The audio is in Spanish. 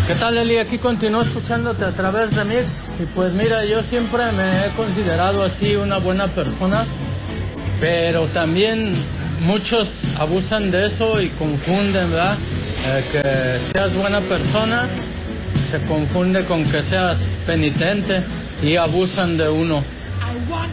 ¿Qué tal, Eli? Aquí continúo escuchándote a través de Mix. Y pues mira, yo siempre me he considerado así una buena persona, pero también muchos abusan de eso y confunden, ¿verdad? Que seas buena persona se confunde con que seas penitente y abusan de uno.